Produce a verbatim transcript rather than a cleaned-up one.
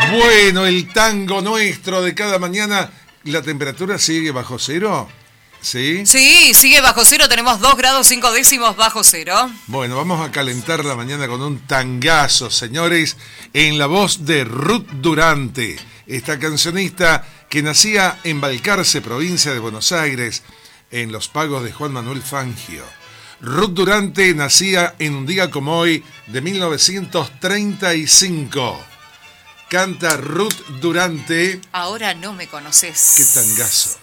Bueno, el tango nuestro de cada mañana. ¿La temperatura sigue bajo cero? ¿Sí? Sí, sigue bajo cero. Tenemos dos grados cinco décimos bajo cero. Bueno, vamos a calentar la mañana con un tangazo, señores, en la voz de Ruth Durante, esta cancionista que nacía en Balcarce, provincia de Buenos Aires, en los pagos de Juan Manuel Fangio. Ruth Durante nacía en un día como hoy de mil novecientos treinta y cinco. Canta Ruth Durante. Ahora no me conoces. Qué tangazo.